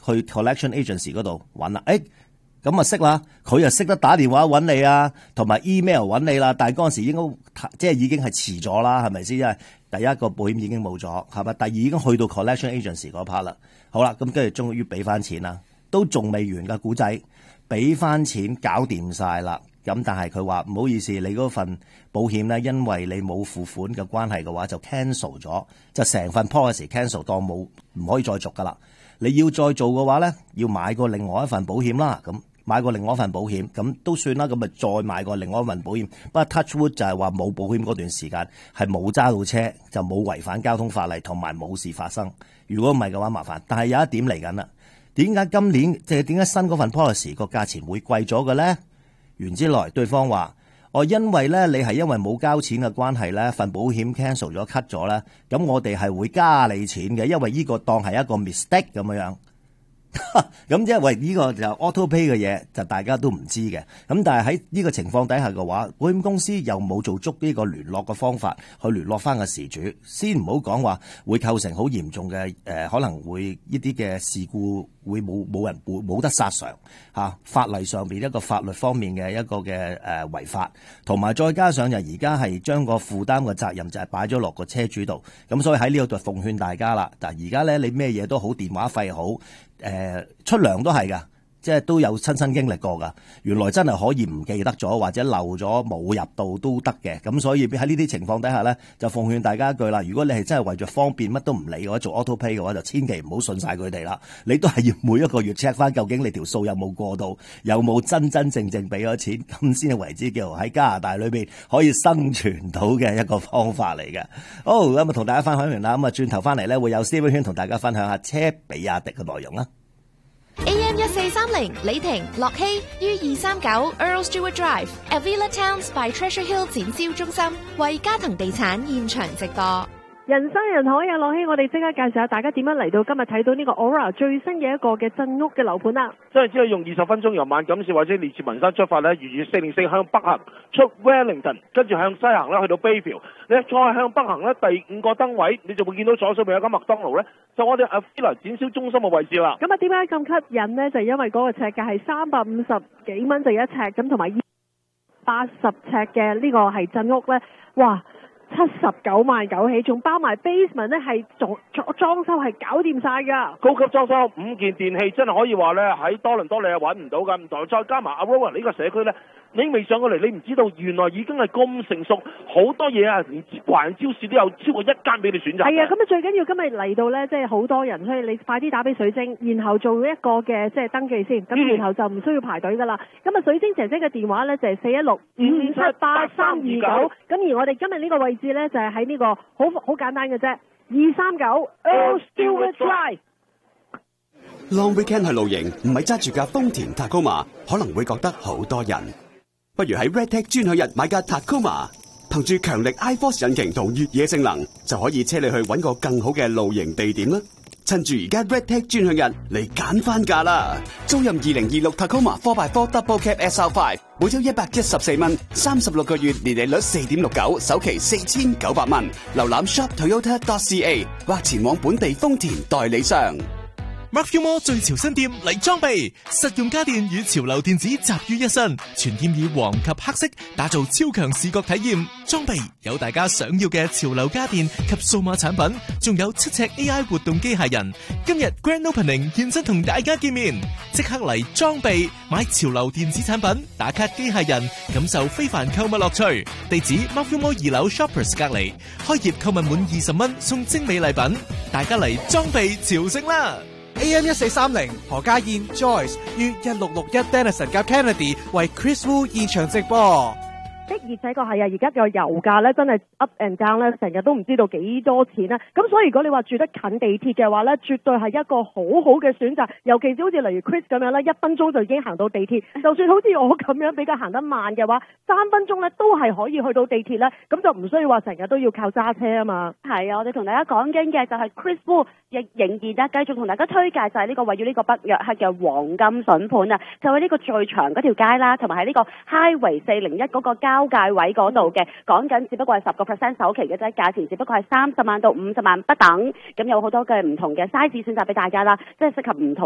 去 collection agency 嗰度揾啦。咁啊識啦，佢又識得打電話揾你啊，同埋 email 揾你啦。但係嗰陣時應該即係已經係遲咗啦，係咪先？因為第一個保險已經冇咗，係咪？第二已經去到 collection agency 嗰 part 啦。好啦，咁跟住終於俾翻錢啦，都仲未完㗎故仔，俾翻錢搞掂晒啦。咁但係佢話唔好意思，你嗰份保險咧，因為你冇付款嘅關係嘅話，就 cancel 咗，就成份 policy cancel 當冇，唔可以再續㗎啦。你要再做嘅話咧，要買過另外一份保險啦。咁買過另外一份保險，咁都算啦。咁咪再買過另外一份保險。不過 touch wood 就係話冇保險嗰段時間係冇揸到車，就冇違反交通法例，同埋冇事發生。如果唔係嘅話，麻煩。但係有一點嚟緊啦，點解今年即係點解新嗰份 policy 個價錢會貴咗嘅咧？原之來對方話：因為咧你係因為冇交錢嘅關係咧，份保險 cancel 咗 cut 咗咧，咁我哋係會加你錢嘅，因為呢個當係一個 mistake 咁樣。咁因為呢個就 auto pay 嘅嘢就大家都唔知嘅，咁但係喺呢個情況底下嘅話，保險公司又冇做足呢個聯絡嘅方法去聯絡翻個事主，先唔好講話會構成好嚴重嘅可能會呢啲嘅事故會冇得索償嚇，法例上邊一個法律方面嘅一個嘅違法，同埋再加上就而家係將個負擔嘅責任就係擺咗落個車主度，咁所以喺呢度就奉勸大家啦，但而家咧你咩嘢都好，電話費好。出糧都係㗎，即係都有親身經歷過㗎。原來真係可以唔記得咗，或者漏咗冇入到都得嘅。咁所以喺呢啲情況底下咧，就奉勸大家一句啦：如果你係真係為咗方便乜都唔理嘅話，做 auto pay 嘅話，就千祈唔好信晒佢哋啦。你都係要每一個月 check 翻究竟你條數有冇過到，有冇真真正正俾咗錢，咁先係為之叫喺加拿大裏邊可以生存到嘅一個方法嚟嘅。好，咁啊同大家分享完啦，咁啊轉頭翻嚟咧會有 Stephen 圈同大家分享下車比亞迪嘅內容啦。 AM 1430李婷、樂希於239 Earl Stewart Drive Avila Towns by Treasure Hill 展銷中心為嘉騰地產現場直播。 人山人海啊，樂希，我哋即刻介紹下大家點樣嚟到今日睇到呢個 Aura 最新嘅一個嘅鎮屋嘅樓盤啦。 真係只係用20分鐘由萬錦市或者列治文山出發咧，沿住404向北行出 Wellington， 跟住向西行咧去到 Bayview， 你再向北行咧第5個燈位，你就會見到左手邊有間麥當勞咧，就我哋 Avila 展銷中心嘅位置啦。 咁啊，點解咁吸引呢？就因為嗰個尺價係350幾蚊就一尺，咁同埋80尺嘅呢個係鎮屋咧，哇！79萬9起，仲包埋 basement 咧，係裝修係搞掂晒㗎。 高級裝修5件電器，真係可以話咧喺多倫多你係揾唔到㗎。再加埋 Aurora 呢個社區咧，你未上過嚟，你唔知道原來已經係咁成熟，好多嘢啊，連華人超市都有超過1間俾你選擇。 係啊，咁啊最緊要今日嚟到咧，即係好多人，所以你快啲打俾水晶，然後做一個嘅即係登記先，咁然後就唔需要排隊㗎啦。咁啊水晶姐姐嘅電話咧就係416-557-8329，咁而我哋今日呢個位置咧就係喺呢個好簡單嘅啫，239 Earl Stewart Drive。 Long weekend 去露營，唔係揸住架豐田 Tacoma， 可能會覺得好多人。不如喺 Redtech 專享日買架 Tacoma， 憑住強力 iForce 引擎同越野性能，就可以車你去揾個更好嘅露營地點啦。趁住而家 Redtech 專享日嚟揀翻價啦！租任2026 Tacoma 4x4 Double Cab SR5， 每周114蚊，36個月年利率4.69%，首期4900蚊。瀏覽 shoptoyota.ca 或前往本地豐田代理商。 Markville Mall 最潮新店嚟裝備，實用家電與潮流電子集於一身，全店以黃及黑色打造超強視覺體驗。裝備有大家想要嘅潮流家電及數碼產品，仲有7尺 AI 活動機械人。今日 Grand Opening 現身同大家見面，即刻嚟裝備買潮流電子產品，打卡機械人，感受非凡購物樂趣。地址 Markville Mall 2樓 Shoppers 隔離，開業購物滿20蚊送精美禮品，大家嚟裝備朝聖啦！ AM 1430何家燕 Joyce 於1661 Denison 夾 Kennedy 為 Chris Wu 現場直播。 的而且確係啊，而家個油價咧真係 up and down 咧，成日都唔知道幾多錢啦。咁所以如果你話住得近地鐵嘅話咧，絕對係一個好好嘅選擇。尤其是好似例如 Chris 咁樣咧，1分鐘就已經行到地鐵。就算好似我咁樣比較行得慢嘅話，3分鐘咧都係可以去到地鐵咧。咁就唔需要話成日都要靠揸車啊嘛。 係啊，我哋同大家講緊嘅就係 Chris Wu， 亦仍然繼續同大家推介就係呢個位於呢個北約克嘅黃金筍盤啊，就喺呢個最長嗰條街啦，同埋喺呢個 Highway 401嗰個交界位嗰度嘅，講緊只不過係10% 首期嘅啫，價錢只不過係30萬到50萬不等，咁有好多嘅唔同嘅 size 選擇俾大家啦，即係適合唔同